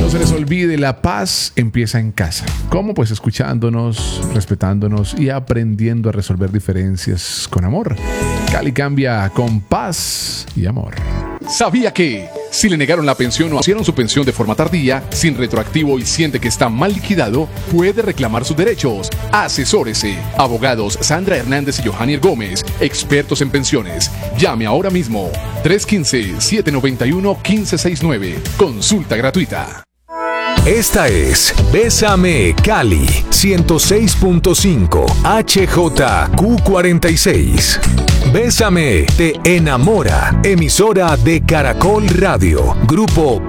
No se les olvide, la paz empieza en casa. ¿Cómo? Pues escuchándonos, respetándonos y aprendiendo a resolver diferencias con amor. Cali cambia con paz y amor. ¿Sabía que si le negaron la pensión o hicieron su pensión de forma tardía, sin retroactivo y siente que está mal liquidado, puede reclamar sus derechos? Asesórese. Abogados Sandra Hernández y Johannier Gómez, expertos en pensiones. Llame ahora mismo. 315-791-1569. Consulta gratuita. Esta es Bésame Cali 106.5 HJQ46. Bésame te enamora. Emisora de Caracol Radio. Grupo